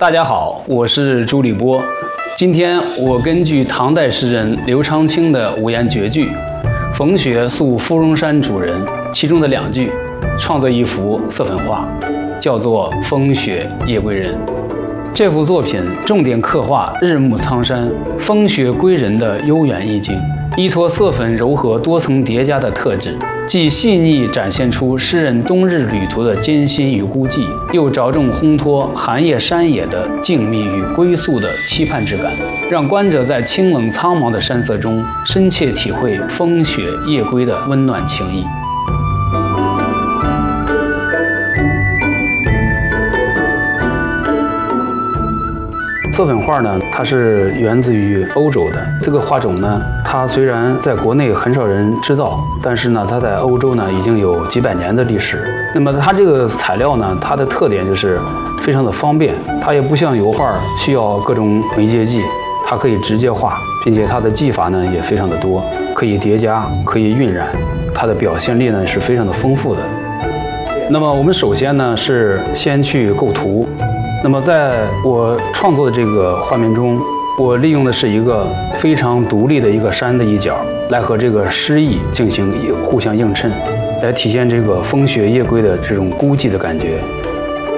大家好，我是朱立波。今天我根据唐代诗人刘长卿的五言绝句“风雪宿芙蓉山主人”其中的2句，创作一幅色粉画，叫做《风雪夜归人》。这幅作品重点刻画日暮苍山、风雪归人的悠远意境，依托色粉柔和多层叠加的特质，既细腻展现出诗人冬日旅途的艰辛与孤寂，又着重烘托寒夜山野的静谧与归宿的期盼之感，让观者在清冷苍茫的山色中深切体会风雪夜归的温暖情谊。色粉画呢，它是源自于欧洲的。这个画种呢，它虽然在国内很少人知道，但是呢，它在欧洲呢已经有几百年的历史。那么它这个材料呢，它的特点就是非常的方便，它也不像油画需要各种媒介剂，它可以直接画，并且它的技法呢也非常的多，可以叠加，可以晕染，它的表现力呢是非常的丰富的。那么我们首先呢是先去构图。那么在我创作的这个画面中，我利用的是一个非常独立的一个山的一角，来和这个诗意进行互相映衬，来体现这个风雪夜归的这种孤寂的感觉。